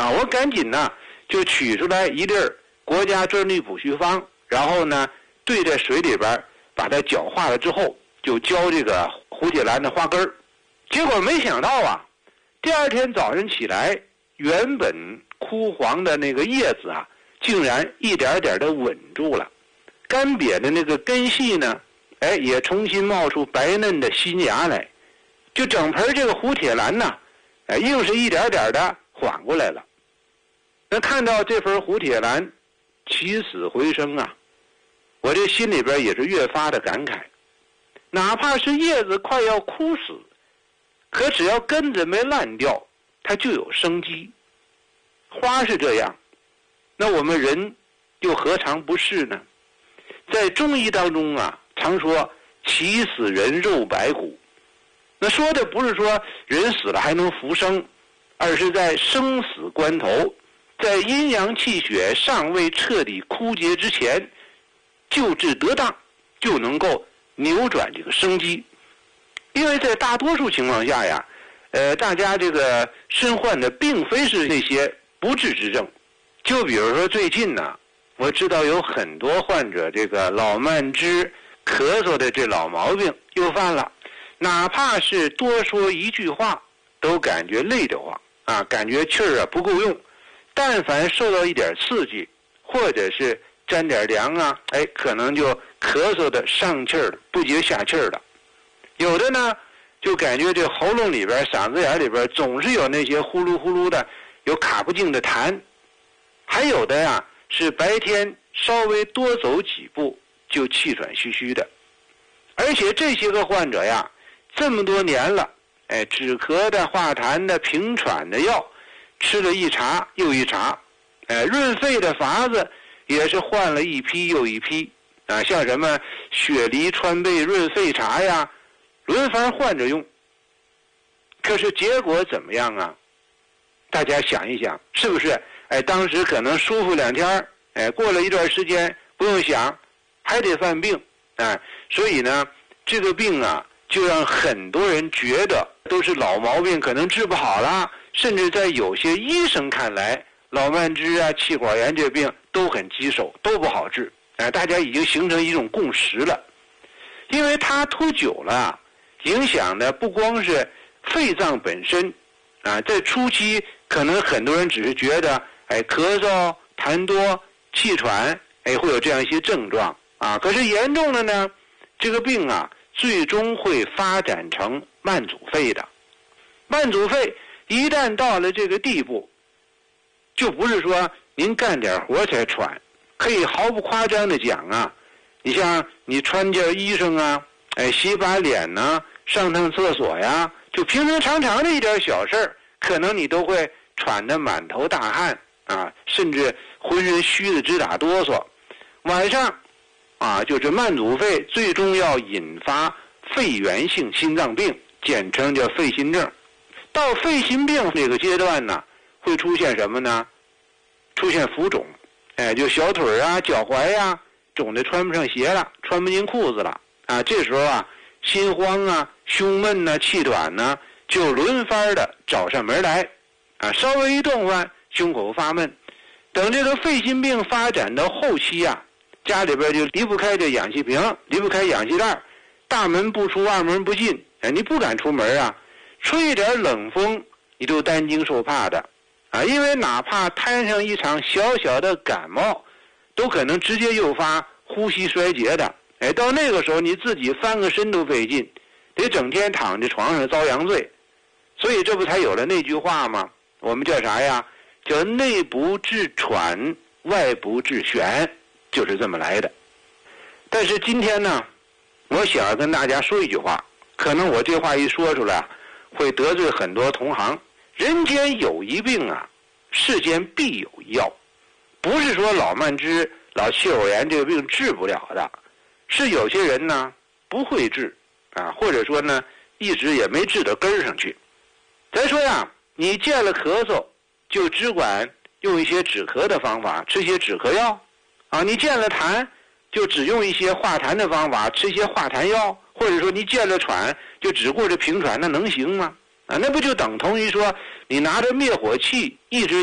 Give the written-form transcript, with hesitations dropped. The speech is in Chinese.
我赶紧呢就取出来一粒国家专利补虚方，然后呢兑在水里边把它搅化了之后，就浇这个胡铁兰的花根儿。结果没想到啊，第二天早晨起来，原本枯黄的那个叶子啊，竟然一点点的稳住了，干瘪的那个根系呢，也重新冒出白嫩的新芽来，就整盆这个胡铁兰呢，硬是一点点的缓过来了。那看到这盆胡铁兰起死回生啊，我这心里边也是越发的感慨。哪怕是叶子快要枯死，可只要根子没烂掉，它就有生机。花是这样，那我们人又何尝不是呢？在中医当中啊，常说起死人肉百骨，那说的不是说人死了还能复生，而是在生死关头，在阴阳气血尚未彻底枯竭之前，救治得当，就能够扭转这个生机。因为在大多数情况下呀，大家这个身患的并非是那些不治之症。就比如说最近呢，我知道有很多患者这个老慢支、咳嗽的这老毛病又犯了，哪怕是多说一句话都感觉累得慌啊，感觉气儿不够用。但凡受到一点刺激，或者是沾点凉啊，可能就咳嗽的上气儿了，不接下气儿了。有的呢，就感觉这喉咙里边、嗓子眼里边总是有那些呼噜呼噜的，有卡不净的痰。还有的呀，是白天稍微多走几步就气喘吁吁的。而且这些个患者呀，这么多年了，止咳的、化痰的、平喘的药吃了一茬又一茬，润肺的法子也是换了一批又一批啊，像什么雪梨川贝润肺茶呀，轮番换着用。可是结果怎么样啊？大家想一想，是不是？当时可能舒服2天，过了一段时间不用想，还得犯病，所以呢，这个病啊，就让很多人觉得都是老毛病，可能治不好了。甚至在有些医生看来，老慢支啊、气管炎这病都很棘手，都不好治。大家已经形成一种共识了，因为它拖久了，影响的不光是肺脏本身，在初期可能很多人只是觉得，咳嗽、痰多、气喘，会有这样一些症状啊。可是严重了呢，这个病啊，最终会发展成慢阻肺的。慢阻肺一旦到了这个地步，就不是说您干点活才喘，可以毫不夸张的讲啊，你像你穿件衣裳啊，洗把脸呢，上趟厕所呀，就平平常常的一点小事儿，可能你都会喘得满头大汗啊，甚至浑身虚的直打哆嗦。晚上啊，就是慢阻肺最终要引发肺源性心脏病，简称叫肺心症。到肺心病这个阶段呢，会出现什么呢？出现浮肿，就小腿啊、脚踝呀，肿得穿不上鞋了，穿不进裤子了啊。这时候啊，心慌啊、胸闷啊、气短呢，就轮番的找上门来啊。稍微一动换，胸口发闷。等这个肺心病发展到后期啊，家里边就离不开这氧气瓶，离不开氧气袋，大门不出，二门不进，你不敢出门啊。吹一点冷风，你都担惊受怕的啊！因为哪怕摊上一场小小的感冒，都可能直接诱发呼吸衰竭的。到那个时候你自己翻个身都费劲，得整天躺在床上遭阳罪。所以这不才有了那句话吗？我们叫啥呀？叫内不治喘，外不治癣，就是这么来的。但是今天呢，我想要跟大家说一句话，可能我这话一说出来会得罪很多同行。人间有一病啊，世间必有一药。不是说老慢支、老气管炎这个病治不了的，是有些人呢不会治啊，或者说呢一直也没治到根儿上去。咱说呀，你见了咳嗽就只管用一些止咳的方法，吃些止咳药啊；你见了痰就只用一些化痰的方法，吃一些化痰药，或者说你见了喘就只顾着平喘，那能行吗？啊，那不就等同于说你拿着灭火器一直